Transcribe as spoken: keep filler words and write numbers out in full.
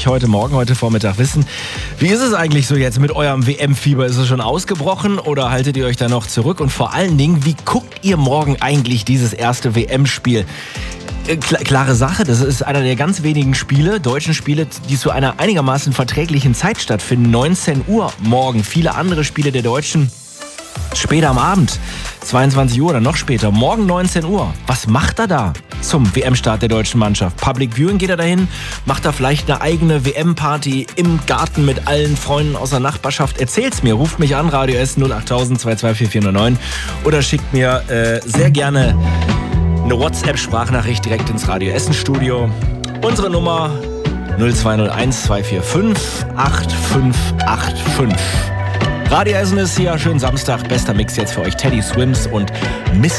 ich heute Morgen, heute Vormittag wissen. Wie ist es eigentlich so jetzt mit eurem W M-Fieber? Ist es schon ausgebrochen oder haltet ihr euch da noch zurück? Und vor allen Dingen, wie guckt ihr morgen eigentlich dieses erste W M-Spiel? Klare Sache, das ist einer der ganz wenigen Spiele, deutschen Spiele, die zu einer einigermaßen verträglichen Zeit stattfinden. neunzehn Uhr morgen. Viele andere Spiele der Deutschen später am Abend. zweiundzwanzig Uhr oder noch später. Morgen neunzehn Uhr. Was macht er da zum W M-Start der deutschen Mannschaft? Public Viewing geht er dahin? Macht er vielleicht eine eigene W M-Party im Garten mit allen Freunden aus der Nachbarschaft? Erzählt's mir. Ruft mich an, Radio S null acht null null zwei zwei vier vier null neun. Oder schickt mir äh, sehr gerne eine WhatsApp-Sprachnachricht direkt ins Radio Essen-Studio. Unsere Nummer null zwei null eins zwei vier fünf acht fünf acht fünf. Radio Essen ist hier. Schönen Samstag. Bester Mix jetzt für euch. Teddy Swims und Miss